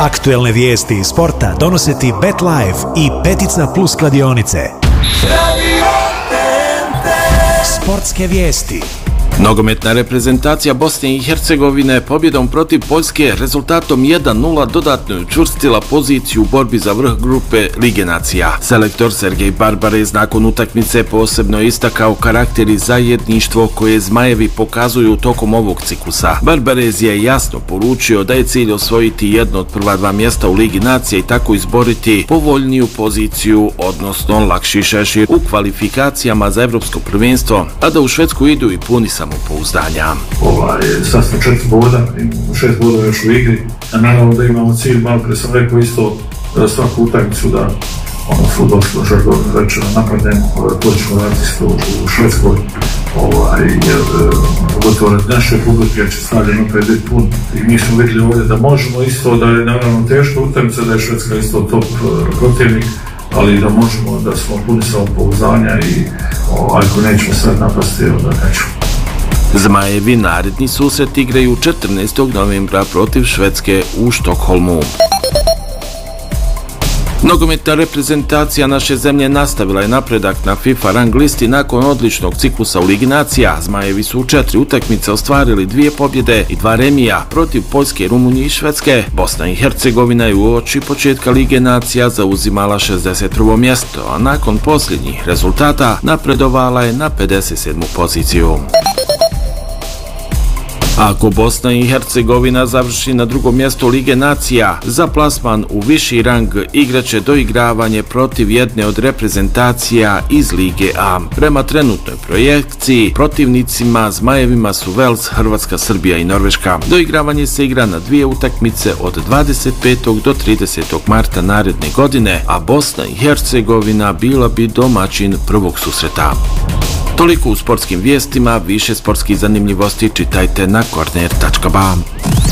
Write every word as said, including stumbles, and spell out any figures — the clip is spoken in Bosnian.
Aktuelne vijesti iz sporta donose ti BetLife i Petica Plus kladionice. Sportske vijesti. Nogometna reprezentacija Bosne i Hercegovine pobjedom protiv Poljske rezultatom jedan nula dodatno je učvrstila poziciju u borbi za vrh grupe Lige nacija. Selektor Sergej Barbarez nakon utakmice posebno istakao karakter i zajedništvo koje Zmajevi pokazuju tokom ovog ciklusa. Barbarez je jasno poručio da je cilj osvojiti jedno od prva dva mjesta u Ligi nacija i tako izboriti povoljniju poziciju, odnosno lakši šešir u kvalifikacijama za evropsko prvenstvo, a da u Švedsku idu i puni samopouzdanja. Ovaj, sad smo četiri boda, imamo šest bodova još u igri, a naravno da imamo cilj, malo pre sam rekao isto, svaku utakmicu da ono fudbalsko žargono rečeno napadnemo, to ćemo raditi u Švedskoj, ovaj, jer pogotovo naše publike će stavljeno opet biti pun i mi smo vidjeli ovdje da možemo isto, da je naravno teška utakmica, da je Švedska isto top protivnik, ali da možemo, da smo puni samopouzdanja i ovaj, ako nećemo sad napasti, onda nećemo. Zmajevi naredni susret igraju četrnaestog novembra protiv Švedske u Štokholmu. Nogometna reprezentacija naše zemlje nastavila je napredak na FIFA rang listi nakon odličnog ciklusa u Ligi nacija. Zmajevi su u četiri utakmice ostvarili dvije pobjede i dva remija protiv Poljske, Rumunije i Švedske. Bosna i Hercegovina je uoči početka Lige nacija zauzimala šezdeset prvo mjesto, a nakon posljednjih rezultata napredovala je na pedeset sedmu poziciju. Ako Bosna i Hercegovina završi na drugom mjestu Lige nacija, za plasman u viši rang igraće doigravanje protiv jedne od reprezentacija iz Lige A. Prema trenutnoj projekciji, protivnicima Zmajevima su Vels, Hrvatska, Srbija i Norveška. Doigravanje se igra na dvije utakmice od dvadeset petog do tridesetog marta naredne godine, a Bosna i Hercegovina bila bi domaćin prvog susreta. Toliko u sportskim vijestima, više sportskih zanimljivosti čitajte na korner tačka ba.